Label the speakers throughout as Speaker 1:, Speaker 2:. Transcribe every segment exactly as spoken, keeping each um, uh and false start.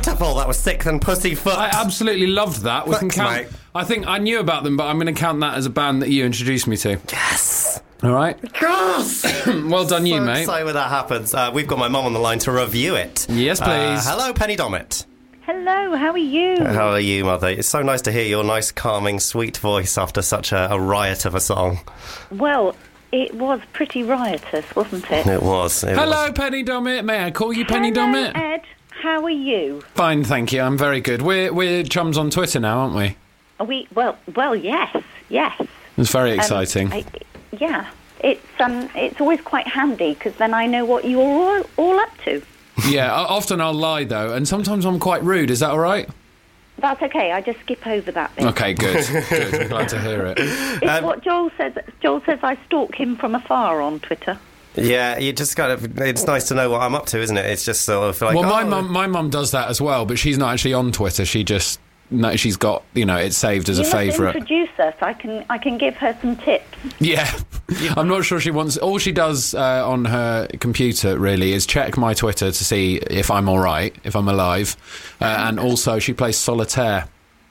Speaker 1: beautiful. That was Sick Then Pussyfoot.
Speaker 2: I absolutely loved that. We
Speaker 1: Thanks,
Speaker 2: can count.
Speaker 1: mate.
Speaker 2: I think I knew about them, but I'm going to count that as a band that you introduced me to.
Speaker 1: Yes.
Speaker 2: All right.
Speaker 1: Yes.
Speaker 2: Well done, you,
Speaker 1: so
Speaker 2: mate.
Speaker 1: excited when that happens. Uh, we've got my mum on the line to review it.
Speaker 2: Yes, please.
Speaker 1: Uh, hello, Penny Dommett.
Speaker 3: Hello, how are you?
Speaker 1: How are you, Mother? It's so nice to hear your nice, calming, sweet voice after such a, a riot of a song.
Speaker 3: Well, it was pretty riotous, wasn't it?
Speaker 1: It was. It
Speaker 2: Hello,
Speaker 1: was.
Speaker 2: Penny Dommett. May I call you Penny
Speaker 3: Hello,
Speaker 2: Dommett?
Speaker 3: Ed. How are you?
Speaker 2: Fine, thank you. I'm very good. We're we're chums on Twitter now, aren't we?
Speaker 3: Are we? Well, well, yes, yes.
Speaker 2: It's very
Speaker 3: Um,
Speaker 2: exciting.
Speaker 3: I, yeah, it's um, it's always quite handy because then I know what you're all, all up to.
Speaker 2: Yeah, o- often I'll lie though, and sometimes I'm quite rude. Is that all right?
Speaker 3: That's okay. I just skip over that bit.
Speaker 2: Okay, good. Good. I'm glad to hear it.
Speaker 3: It's
Speaker 1: Um,
Speaker 3: what Joel says. Joel says I stalk him from afar on Twitter.
Speaker 1: Yeah, you just kind of. It's nice to know what I'm up to, isn't it? It's just sort of like.
Speaker 2: Well, my
Speaker 1: oh,
Speaker 2: mum, my mum does that as well, but she's not actually on Twitter. She just, no, she's got, you know, it's saved as
Speaker 3: You
Speaker 2: a
Speaker 3: must
Speaker 2: favourite.
Speaker 3: introduce us. I can I can give her some tips.
Speaker 2: Yeah, I'm not sure she wants. All she does uh, on her computer really is check my Twitter to see if I'm all right, if I'm alive, uh, and also she plays solitaire.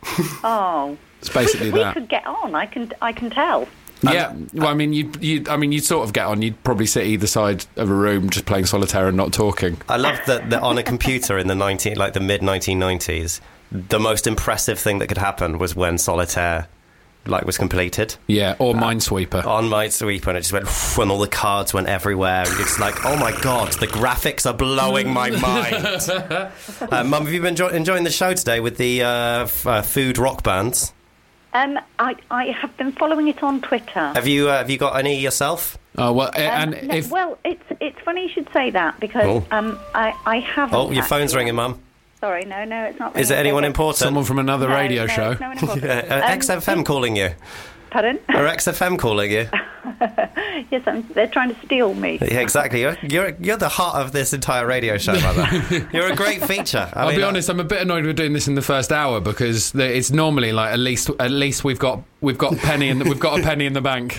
Speaker 3: Oh,
Speaker 2: It's basically
Speaker 3: we, we
Speaker 2: that.
Speaker 3: could get on. I can I can tell.
Speaker 2: Yeah, well, I mean, you, you, I mean, you'd sort of get on. You'd probably sit either side of a room just playing solitaire and not talking.
Speaker 1: I love that, that on a computer in the nineteen, like the mid nineteen nineties, the most impressive thing that could happen was when solitaire, like, was completed.
Speaker 2: Yeah, or Minesweeper.
Speaker 1: On Minesweeper, and it just went, and all the cards went everywhere. And it's like, oh my god, the graphics are blowing my mind. uh, Mum, have you been enjoy- enjoying the show today with the uh, f- uh, food rock bands?
Speaker 3: Um, I I have been following it on Twitter.
Speaker 1: Have you uh, have you got any yourself?
Speaker 2: Oh well, uh,
Speaker 3: Um,
Speaker 2: and
Speaker 3: no,
Speaker 2: if
Speaker 3: well, it's it's funny you should say that because
Speaker 1: Oh.
Speaker 3: um I I haven't.
Speaker 1: Oh, your phone's
Speaker 3: actually.
Speaker 1: ringing, Mum.
Speaker 3: Sorry, no, no, it's not.
Speaker 1: Is it
Speaker 3: ringing.
Speaker 1: anyone
Speaker 3: Okay.
Speaker 1: important?
Speaker 2: someone from another
Speaker 3: No,
Speaker 2: radio
Speaker 3: no,
Speaker 2: show.
Speaker 3: it's no one important.
Speaker 1: Uh,
Speaker 3: Um,
Speaker 1: X F M calling you.
Speaker 3: Pardon?
Speaker 1: Or X F M calling you.
Speaker 3: Yes, I'm, they're trying to steal me.
Speaker 1: Yeah, exactly. You're, you're you're the heart of this entire radio show, Mother. You're a great feature. I
Speaker 2: I'll
Speaker 1: mean,
Speaker 2: be
Speaker 1: uh,
Speaker 2: honest. I'm a bit annoyed we're doing this in the first hour because the, it's normally like at least at least we've got we've got penny in the, we've got a penny in the bank.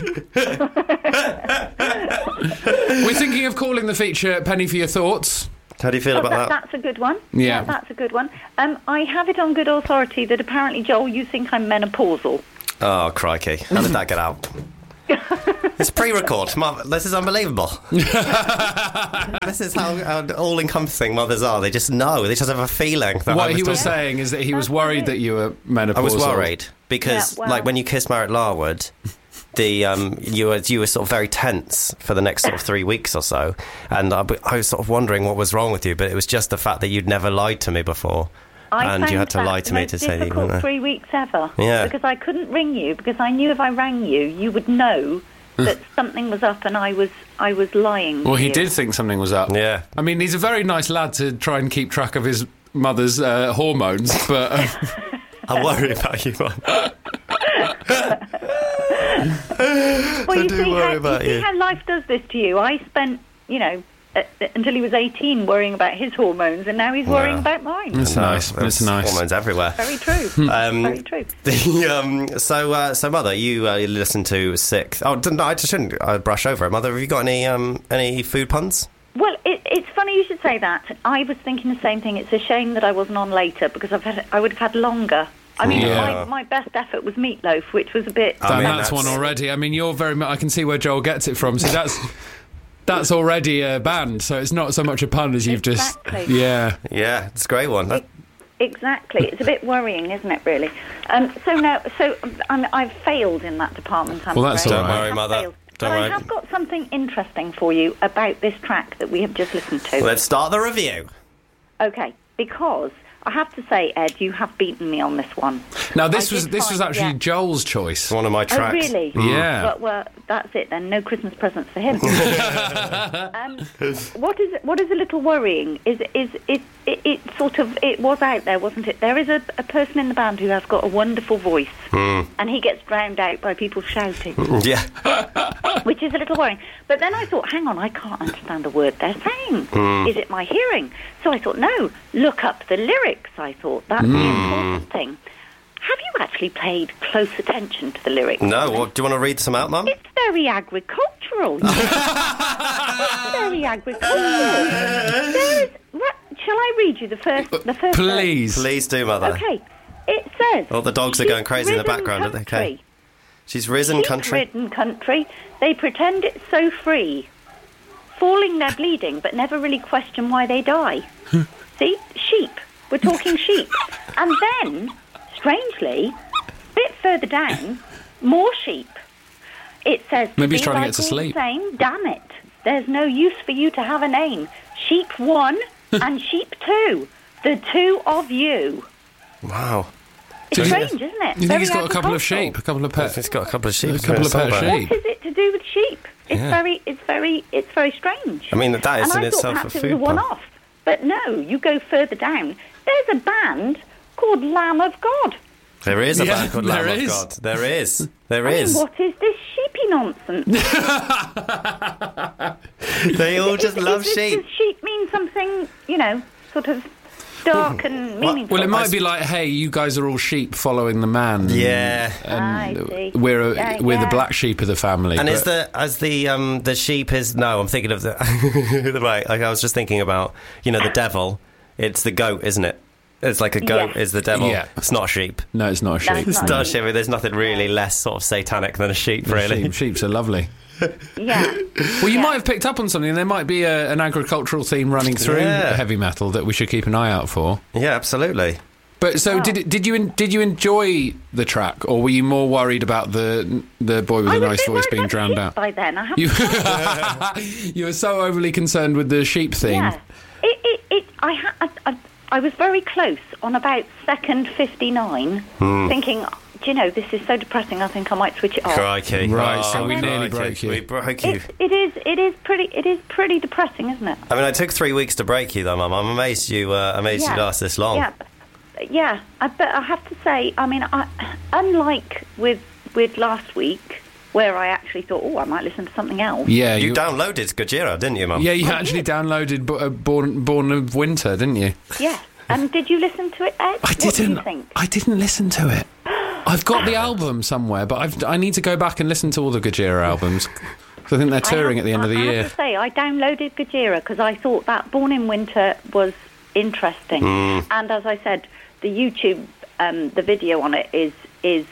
Speaker 2: We're thinking of calling the feature "Penny for Your Thoughts."
Speaker 1: How do you feel
Speaker 3: Oh,
Speaker 1: about
Speaker 3: that,
Speaker 1: that?
Speaker 3: that's a good one.
Speaker 2: Yeah.
Speaker 3: that's a good one. Um, I have it on good authority that apparently, Joel, you think I'm menopausal.
Speaker 1: Oh, crikey. How did that get out? It's pre-record. Mum, this is unbelievable. This is how, how all-encompassing mothers are. They just know. They just have a feeling. That I
Speaker 2: What
Speaker 1: was
Speaker 2: he was
Speaker 1: talking-
Speaker 2: saying is that he was
Speaker 3: That's
Speaker 2: worried
Speaker 3: it.
Speaker 2: that you were menopausal.
Speaker 1: I was worried because,
Speaker 3: Yeah, well-
Speaker 1: like, when you kissed Margaret Larwood, the um, you were you were sort of very tense for the next sort of three weeks or so, and I, I was sort of wondering what was wrong with you. But it was just the fact that you'd never lied to me before.
Speaker 3: I
Speaker 1: And you
Speaker 3: found
Speaker 1: had to
Speaker 3: that
Speaker 1: lie to
Speaker 3: the
Speaker 1: me
Speaker 3: most
Speaker 1: to say that you
Speaker 3: difficult
Speaker 1: weren't there.
Speaker 3: three weeks ever.
Speaker 1: Yeah.
Speaker 3: Because I couldn't ring you because I knew if I rang you, you would know that something was up and I was I was lying.
Speaker 2: Well,
Speaker 3: to
Speaker 2: he
Speaker 3: you.
Speaker 2: did think something was up.
Speaker 1: Yeah.
Speaker 2: I mean, he's a very nice lad to try and keep track of his mother's uh, hormones, but uh,
Speaker 1: I worry about you, Mum.
Speaker 3: Well, you
Speaker 1: do
Speaker 3: see,
Speaker 1: worry
Speaker 3: how,
Speaker 1: about
Speaker 3: you see
Speaker 1: you.
Speaker 3: how life does this to you. I spent, you know, uh, until he was eighteen worrying about his hormones, and now he's worrying
Speaker 1: Yeah.
Speaker 3: about mine.
Speaker 2: it's
Speaker 1: No,
Speaker 2: nice.
Speaker 1: there's
Speaker 2: It's nice.
Speaker 1: Hormones everywhere.
Speaker 3: Very true.
Speaker 1: Um,
Speaker 3: Very true.
Speaker 1: The, um, so, uh, so, Mother, you uh, listen to Sick. Oh, no, I just shouldn't uh, brush over it. Mother, have you got any um, any food puns?
Speaker 3: Well, it, it's funny you should say that. I was thinking the same thing. It's a shame that I wasn't on later because I've had, I would have had longer. I mean,
Speaker 2: Yeah.
Speaker 3: my, my best effort was Meatloaf, which was a bit...
Speaker 1: I
Speaker 2: Damn,
Speaker 1: mean,
Speaker 2: that's,
Speaker 1: that's-
Speaker 2: one already. I mean, you're very much. I can see where Joel gets it from. So that's that's already a band. So it's not so much a pun as you've
Speaker 3: Exactly.
Speaker 2: just. Yeah.
Speaker 1: Yeah, it's a great one. That-
Speaker 3: Exactly. It's a bit worrying, isn't it, really? Um, so now, so um, I've failed in that department, I'm
Speaker 2: Well, that's
Speaker 3: afraid.
Speaker 2: all right.
Speaker 1: Don't worry,
Speaker 3: I have
Speaker 1: Mother.
Speaker 3: failed.
Speaker 1: Don't
Speaker 3: but
Speaker 1: worry.
Speaker 3: I have got something interesting for you about this track that we have just listened to.
Speaker 1: Let's start the review.
Speaker 3: Okay, because I have to say, Ed, you have beaten me on this one.
Speaker 2: Now this
Speaker 3: I
Speaker 2: was
Speaker 3: did
Speaker 2: this was
Speaker 3: find-
Speaker 2: actually
Speaker 3: yeah.
Speaker 2: Joel's choice.
Speaker 1: It's one of my
Speaker 3: Oh,
Speaker 1: tracks.
Speaker 3: really?
Speaker 2: Yeah.
Speaker 3: Well, well, that's it then. No Christmas presents for him. um, what is what is a little worrying is is it, it it sort of it was out there, wasn't it? There is a, a person in the band who has got a wonderful voice, and he gets drowned out by people shouting,
Speaker 1: Yeah.
Speaker 3: which is a little worrying. But then I thought, hang on, I can't understand a word they're saying. Is it my hearing? So I thought, no, look up the lyrics. I thought that's the important thing. Have you actually paid close attention to the lyrics?
Speaker 1: No, well, do you want to read some out, Mum?
Speaker 3: It's very agricultural. It's very agricultural. There is, right, shall I read you the first? The first.
Speaker 2: Please.
Speaker 1: Please do, Mother.
Speaker 3: Verse? Okay. It says.
Speaker 1: Oh, the dogs are
Speaker 3: "Sheep
Speaker 1: going crazy in the
Speaker 3: ridden
Speaker 1: background, aren't they?
Speaker 3: country.
Speaker 1: Okay. She's risen country.
Speaker 3: Sheep-ridden country. They pretend it's so free. Falling, they're bleeding, but never really question why they die. See? Sheep. We're talking sheep. And then, strangely, a bit further down, more sheep. It says,
Speaker 2: Maybe he's
Speaker 3: "Be
Speaker 2: trying to
Speaker 3: like
Speaker 2: get to
Speaker 3: all
Speaker 2: sleep."
Speaker 3: the same, damn it. There's no use for you to have a name. Sheep one and sheep two. The two of you.
Speaker 1: Wow.
Speaker 3: It's
Speaker 2: Did he-
Speaker 3: strange, isn't it?
Speaker 2: You think
Speaker 3: Very
Speaker 2: he's got a couple of
Speaker 3: agricultural.
Speaker 2: sheep, a couple of pets?
Speaker 1: He's got a couple of sheep.
Speaker 2: A couple of pet
Speaker 1: somewhere.
Speaker 2: sheep.
Speaker 3: What is it to do with sheep? It's
Speaker 1: Yeah.
Speaker 3: very, it's very, it's very strange.
Speaker 1: I mean, that is
Speaker 3: and
Speaker 1: in
Speaker 3: I thought
Speaker 1: itself a
Speaker 3: perhaps it
Speaker 1: food
Speaker 3: was a
Speaker 1: pun.
Speaker 3: one-off, but no. You go further down. There's a band called Lamb of God.
Speaker 1: There is a
Speaker 2: Yeah,
Speaker 1: band called
Speaker 2: there
Speaker 1: Lamb of
Speaker 2: is.
Speaker 1: God. There is. There
Speaker 3: I mean,
Speaker 1: is.
Speaker 3: what is this sheepy nonsense?
Speaker 1: They all just
Speaker 3: Is-
Speaker 1: love
Speaker 3: is this,
Speaker 1: sheep.
Speaker 3: Does sheep mean something, you know, sort of dark and meaningful?
Speaker 2: Well, it might
Speaker 1: I-
Speaker 2: be like, hey, you guys are all sheep following the man.
Speaker 1: Yeah.
Speaker 3: I
Speaker 2: And
Speaker 3: see.
Speaker 2: we're a,
Speaker 3: Yeah,
Speaker 2: we're the
Speaker 3: yeah.
Speaker 2: black sheep of the family.
Speaker 1: And
Speaker 2: but-
Speaker 1: is the as the um the sheep is no? I'm thinking of the right. Like I was just thinking about you know the devil. It's the goat, isn't it? It's like a goat
Speaker 3: Yes.
Speaker 1: is the devil.
Speaker 2: Yeah.
Speaker 1: It's not a sheep.
Speaker 2: No, it's not a
Speaker 3: No,
Speaker 2: sheep.
Speaker 3: it's
Speaker 1: It's
Speaker 3: not.
Speaker 1: not a sheep. There's nothing really less sort of satanic than a sheep,
Speaker 2: The
Speaker 1: really.
Speaker 2: Sheep, sheeps are lovely.
Speaker 3: Yeah.
Speaker 2: Well, you
Speaker 3: Yeah.
Speaker 2: might have picked up on something. There might be a, an agricultural theme running through
Speaker 1: Yeah.
Speaker 2: heavy metal that we should keep an eye out for.
Speaker 1: Yeah, absolutely.
Speaker 2: But so,
Speaker 3: Wow.
Speaker 2: did it- did you en- did you enjoy the track, or were you more worried about the the boy with
Speaker 3: I
Speaker 2: a
Speaker 3: was
Speaker 2: nice
Speaker 3: a bit
Speaker 2: voice
Speaker 3: worried
Speaker 2: being
Speaker 3: about
Speaker 2: drowned
Speaker 3: sheep
Speaker 2: out?
Speaker 3: by then. I have
Speaker 2: You
Speaker 3: to say.
Speaker 2: you were so overly concerned with the sheep theme.
Speaker 3: Yeah. It, it, it, I, ha- I, I, I was very close on about second fifty-nine,
Speaker 1: Hmm.
Speaker 3: thinking, do you know, this is so depressing, I think I might switch it off.
Speaker 1: Crikey!
Speaker 2: Right,
Speaker 1: Oh,
Speaker 2: so we
Speaker 3: nearly
Speaker 1: crikey.
Speaker 2: broke you.
Speaker 1: We broke you.
Speaker 3: It's, it is, it is pretty, it is pretty depressing, isn't it?
Speaker 1: I mean, it took three weeks to break you, though, Mum. I'm amazed you uh, amazed you last this long.
Speaker 3: Yeah, yeah. I, but I have to say, I mean, I, unlike with with last week, where I actually thought, oh, I might listen to something else.
Speaker 2: Yeah,
Speaker 1: You
Speaker 2: you,
Speaker 1: downloaded Gojira, didn't you, Mum?
Speaker 2: yeah, you
Speaker 3: I
Speaker 2: actually
Speaker 3: did.
Speaker 2: downloaded Bo- uh, Born Born of Winter, didn't you?
Speaker 3: Yeah. And did you listen to it, Ed?
Speaker 2: I
Speaker 3: What do you
Speaker 2: didn't.
Speaker 3: think?
Speaker 2: I didn't listen to it. I've got the album somewhere, but I've, I need to go back and listen to all the Gojira albums. 'Cause I think they're touring
Speaker 3: I
Speaker 2: at the end
Speaker 3: have,
Speaker 2: of the
Speaker 3: I
Speaker 2: year.
Speaker 3: have to say, I downloaded Gojira because I thought that Born in Winter was interesting.
Speaker 2: Hmm.
Speaker 3: And as I said, the YouTube, um, the video on it is is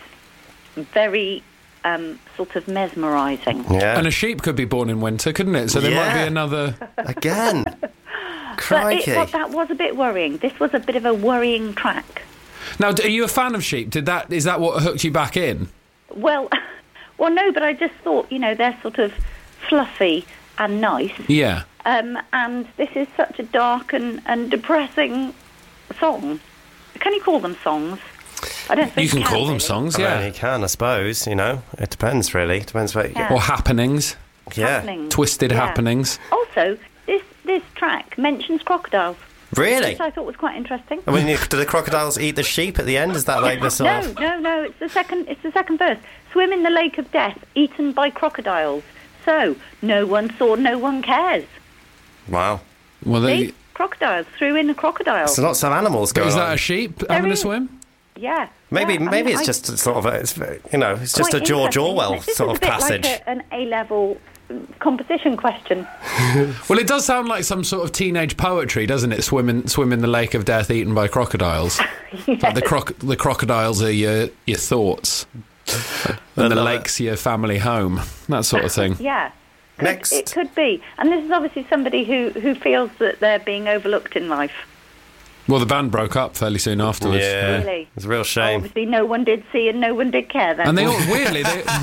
Speaker 3: very um, sort of mesmerising.
Speaker 1: Yeah.
Speaker 2: And a sheep could be born in winter, couldn't it? So there might be
Speaker 1: Yeah.
Speaker 2: another.
Speaker 1: Again.
Speaker 3: But
Speaker 1: Crikey.
Speaker 3: it, well, that was a bit worrying. This was a bit of a worrying track.
Speaker 2: Now, d- are you a fan of sheep? Did that is that what hooked you back in?
Speaker 3: Well, well, no, but I just thought, you know, they're sort of fluffy and nice.
Speaker 2: Yeah.
Speaker 3: Um, and this is such a dark and, and depressing song. Can you call them songs? I don't think
Speaker 2: You can call them
Speaker 3: really.
Speaker 2: songs,
Speaker 1: I mean,
Speaker 2: yeah.
Speaker 1: you can, I suppose. You know, it depends, really. Depends what.
Speaker 3: Yeah.
Speaker 2: Or happenings,
Speaker 1: Yeah.
Speaker 3: Happenings.
Speaker 2: twisted
Speaker 3: Yeah.
Speaker 2: happenings.
Speaker 3: Also, this this track mentions crocodiles,
Speaker 1: Really?
Speaker 3: which I thought was quite interesting.
Speaker 1: I mean, do the crocodiles eat the sheep at the end? Is that like the sort
Speaker 3: No,
Speaker 1: of?
Speaker 3: no, no. It's the second. It's the second verse. Swim in the lake of death, eaten by crocodiles. So no one saw, no one cares.
Speaker 1: Wow.
Speaker 2: Well, they,
Speaker 3: See, crocodiles threw in the crocodiles.
Speaker 1: So lots of animals going
Speaker 2: is that
Speaker 1: on.
Speaker 2: a sheep having a
Speaker 3: is.
Speaker 2: swim?
Speaker 3: Yeah.
Speaker 1: Maybe,
Speaker 3: yeah, I
Speaker 1: maybe
Speaker 3: mean,
Speaker 1: it's
Speaker 3: I-
Speaker 1: just sort of, a, it's, you know, it's just a
Speaker 3: quite
Speaker 1: George
Speaker 3: interesting,
Speaker 1: Orwell
Speaker 3: isn't it? This
Speaker 1: sort
Speaker 3: is
Speaker 1: of
Speaker 3: a bit
Speaker 1: passage.
Speaker 3: Like a, an A-level composition question.
Speaker 2: Well, it does sound like some sort of teenage poetry, doesn't it? Swim in, swim in the lake of death, eaten by crocodiles. Like the croc, the crocodiles are your your thoughts, and the
Speaker 1: love
Speaker 2: lake's your family home. That sort of thing.
Speaker 3: Yeah. Could,
Speaker 1: Next.
Speaker 3: It could be. And this is obviously somebody who, who feels that they're being overlooked in life.
Speaker 2: Well, the band broke up fairly soon afterwards.
Speaker 1: Yeah,
Speaker 3: Really?
Speaker 1: it's a real shame.
Speaker 3: Obviously, no one did see and no one did care then.
Speaker 2: And they all weirdly they,
Speaker 3: You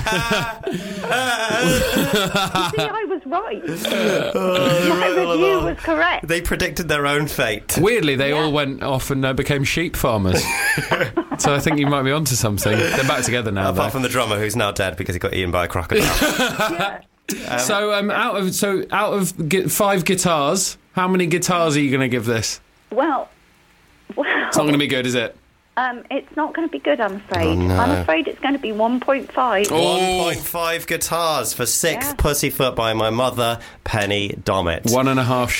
Speaker 3: see, I was right. My review was correct.
Speaker 1: They predicted their own fate.
Speaker 2: weirdly they
Speaker 3: Yeah.
Speaker 2: all went off and uh, became sheep farmers. So I think you might be onto something. They're back together now.
Speaker 1: Apart
Speaker 2: though.
Speaker 1: from the drummer, who's now dead because he got eaten by a crocodile.
Speaker 3: Yeah.
Speaker 2: So um, out of so out of gu- five guitars, how many guitars are you going to give this?
Speaker 3: Well, well,
Speaker 2: It's not going to be good, is it?
Speaker 3: um, it's not going to be good, I'm afraid.
Speaker 1: Oh, no.
Speaker 3: I'm afraid it's going to be one point five.
Speaker 2: Oh.
Speaker 1: one point five guitars for Sixth
Speaker 3: Yeah.
Speaker 1: Pussyfoot by my mother, Penny Dommett.
Speaker 2: One and a half sheep.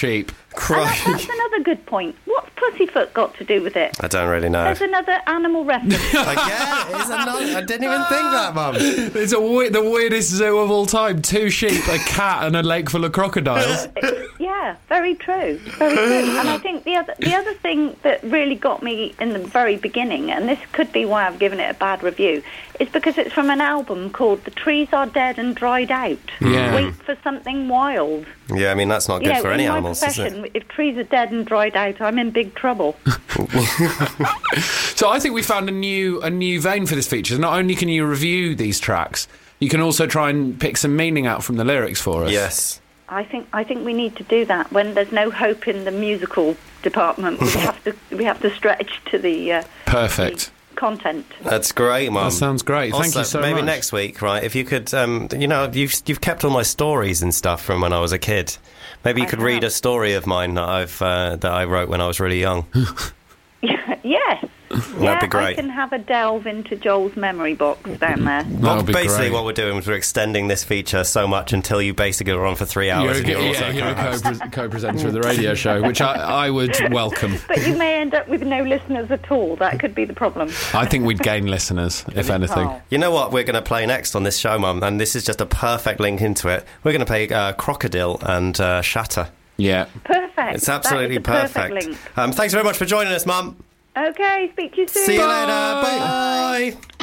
Speaker 1: Cry.
Speaker 3: that, that's another good point. What's Pussyfoot got to do with it?
Speaker 1: I don't really know.
Speaker 3: There's another animal reference.
Speaker 1: Again, it's another, I didn't even think that, Mum.
Speaker 2: It's a we- the weirdest zoo of all time. Two sheep, a cat, and a lake full of crocodiles.
Speaker 3: Yeah, very true, very true. And I think the other the other thing that really got me in the very beginning, and this could be why I've given it a bad review, is because it's from an album called "The Trees Are Dead and Dried Out."
Speaker 2: Yeah.
Speaker 3: Wait for something wild.
Speaker 1: Yeah, I mean, that's not good
Speaker 3: You know,
Speaker 1: for any
Speaker 3: in my
Speaker 1: animals, is
Speaker 3: profession,
Speaker 1: it?
Speaker 3: if trees are dead and dried out, I'm in big trouble.
Speaker 2: So I think we found a new a new vein for this feature. Not only can you review these tracks, you can also try and pick some meaning out from the lyrics for us.
Speaker 1: Yes.
Speaker 3: I think I think we need to do that when there's no hope in the musical department. We have to we have to stretch to the uh,
Speaker 2: Perfect.
Speaker 3: the content.
Speaker 1: That's great, Mum.
Speaker 2: That sounds great. Thank
Speaker 1: Also,
Speaker 2: you so
Speaker 1: maybe
Speaker 2: much.
Speaker 1: next week, right? If you could, um, you know, you've you've kept all my stories and stuff from when I was a kid. Maybe you
Speaker 3: I
Speaker 1: could
Speaker 3: have.
Speaker 1: read a story of mine that I've uh, that I wrote when I was really young.
Speaker 3: Yes. Yeah,
Speaker 1: be great.
Speaker 3: I can have a delve into Joel's memory box down there.
Speaker 2: That
Speaker 1: Well,
Speaker 2: would be
Speaker 1: basically,
Speaker 2: great.
Speaker 1: what we're doing is we're extending this feature so much until you basically are on for three hours.
Speaker 2: You're,
Speaker 1: and
Speaker 2: a,
Speaker 1: you're
Speaker 2: yeah,
Speaker 1: also
Speaker 2: you're a
Speaker 1: co-host.
Speaker 2: co- co-presenter of the radio show, which I, I would welcome.
Speaker 3: But you may end up with no listeners at all. That could be the problem.
Speaker 2: I think we'd gain listeners, if anything.
Speaker 3: Oh.
Speaker 1: You know what we're going to play next on this show, Mum? And this is just a perfect link into it. We're going to play uh, Crocodile and uh, Shatter.
Speaker 2: Yeah.
Speaker 3: Perfect.
Speaker 1: It's absolutely
Speaker 3: that is the perfect.
Speaker 1: perfect.
Speaker 3: link.
Speaker 1: Um, thanks very much for joining us, Mum.
Speaker 3: Okay, speak to you soon.
Speaker 1: See you
Speaker 2: Bye.
Speaker 1: later. Bye.